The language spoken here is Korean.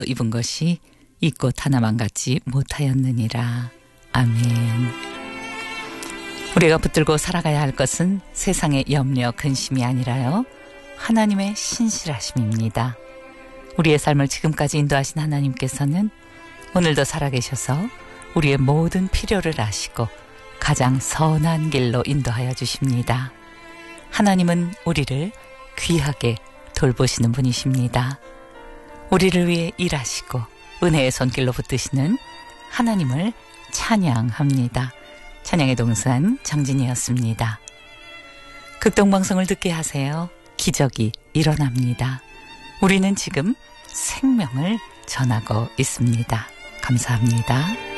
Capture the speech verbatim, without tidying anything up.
입은 것이 이 꽃 하나만 갖지 못하였느니라. 아멘. 우리가 붙들고 살아가야 할 것은 세상의 염려, 근심이 아니라요, 하나님의 신실하심입니다. 우리의 삶을 지금까지 인도하신 하나님께서는 오늘도 살아계셔서 우리의 모든 필요를 아시고 가장 선한 길로 인도하여 주십니다. 하나님은 우리를 귀하게 돌보시는 분이십니다. 우리를 위해 일하시고 은혜의 손길로 붙드시는 하나님을 찬양합니다. 찬양의 동산 정진이었습니다. 극동방송을 듣게 하세요. 기적이 일어납니다. 우리는 지금 생명을 전하고 있습니다. 감사합니다.